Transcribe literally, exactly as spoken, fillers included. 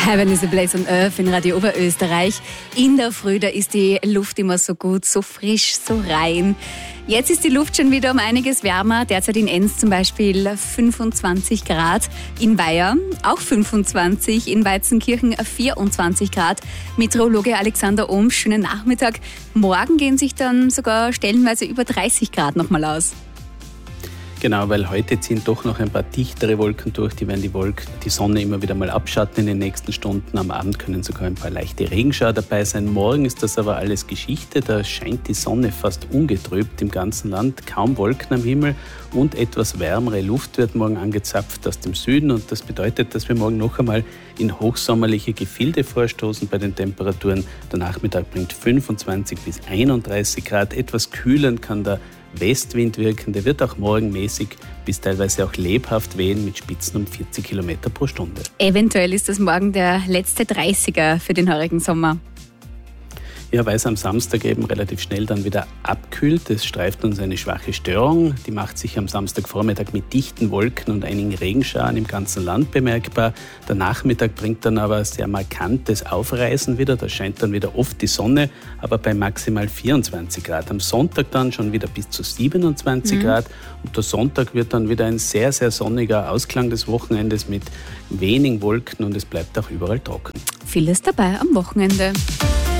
Heaven is a place on earth in Radio Oberösterreich. In der Früh, da ist die Luft immer so gut, so frisch, so rein. Jetzt ist die Luft schon wieder um einiges wärmer. Derzeit in Enns zum Beispiel fünfundzwanzig Grad, in Weiher auch fünfundzwanzig, in Weizenkirchen vierundzwanzig Grad. Meteorologe Alexander Ohm, schönen Nachmittag. Morgen gehen sich dann sogar stellenweise über dreißig Grad nochmal aus. Genau, weil heute ziehen doch noch ein paar dichtere Wolken durch, die werden die, Wolken, die Sonne immer wieder mal abschatten in den nächsten Stunden. Am Abend können sogar ein paar leichte Regenschauer dabei sein. Morgen ist das aber alles Geschichte, da scheint die Sonne fast ungetrübt im ganzen Land, kaum Wolken am Himmel und etwas wärmere Luft wird morgen angezapft aus dem Süden und das bedeutet, dass wir morgen noch einmal in hochsommerliche Gefilde vorstoßen bei den Temperaturen. Der Nachmittag bringt fünfundzwanzig bis einunddreißig Grad, etwas kühlend kann der Westwind wirken, der wird auch morgen mäßig bis teilweise auch lebhaft wehen mit Spitzen um vierzig Kilometer pro Stunde. Eventuell ist das morgen der letzte dreißiger für den heurigen Sommer. Ja, weil es am Samstag eben relativ schnell dann wieder abkühlt. Es streift uns eine schwache Störung. Die macht sich am Samstagvormittag mit dichten Wolken und einigen Regenschauern im ganzen Land bemerkbar. Der Nachmittag bringt dann aber sehr markantes Aufreißen wieder. Da scheint dann wieder oft die Sonne, aber bei maximal vierundzwanzig Grad. Am Sonntag dann schon wieder bis zu siebenundzwanzig mhm. Grad. Und der Sonntag wird dann wieder ein sehr, sehr sonniger Ausklang des Wochenendes mit wenigen Wolken und es bleibt auch überall trocken. Vieles dabei am Wochenende.